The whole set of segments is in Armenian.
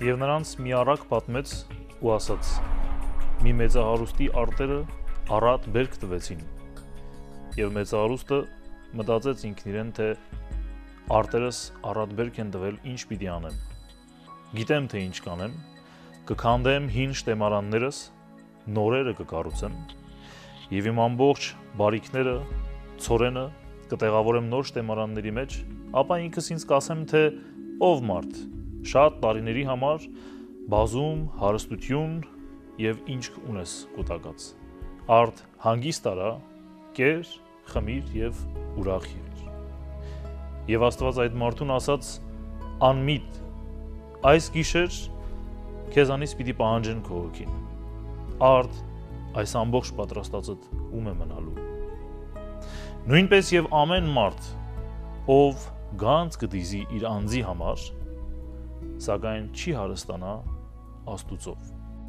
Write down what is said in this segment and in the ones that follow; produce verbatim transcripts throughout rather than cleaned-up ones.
Եվ նրանց մի առակ պատմեց ու ասաց. մի մեծահարուստի արտերը առատ բերք տվեցին, եւ մեծահարուստը մտածեց ինքն իրեն, թե արտերս առատ բերք են տվել, ինչ պիտի անեմ։ Գիտեմ, թե ինչ կանեմ, կքանդեմ հին շտեմարաններս, նորերը կկառուցեմ, եւ իմ ամբողջ բարիքները, ցորենը կտեղավորեմ նոր շտեմարանների մեջ, ապա ինքս ինձ կասեմ, թե ով մարդ, շատ տարիների համար բազում հարստություն եւ ինչ ունես կուտակած։ Արդ հանգիստ արա, կեր, խմիր եւ ուրախ եղիր։ Եվ Աստված այդ մարդուն ասաց. անմիտ, այս գիշեր քեզանից պիտի պահանջեն քո հոգին։ Արդ այս ամբողջ պատրաստածդ ում է մնալու։ Նույնպես եւ ամեն մարդ, ով գանձ կդիզի իր անձի համար, սակայն չի հարստանա Աստուծով։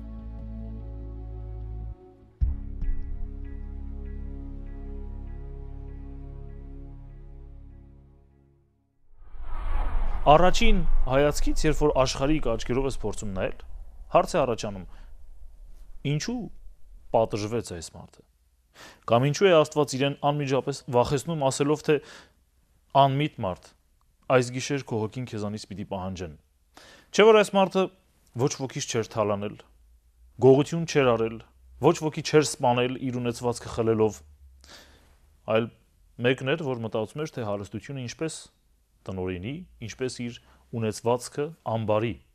Առաջին հայացքից, երբ որ աշխարհիկ աչքերով ես փորձում նայել, հարց է առաջանում. ինչու պատժվեց այս մարդը։ Կամ ինչու է Աստված իրեն անմիջապես վախեցնում ասելով, թե անմիտ մարդ, այս գիշեր քո հոգին քեզանից պիտի պահանջեն։ Չէ՞ որ այս մարդը ոչ ոքից չէր թալանել, գողություն չէր արել, ոչ ոքի չէր սպանել իր ունեցվածքը խլելով, այլ մեկն էր, որ մտածում էր, թե հարստությունը ինչպես տնօրինի, ինչպես իր ունեցվածքը ամբարի։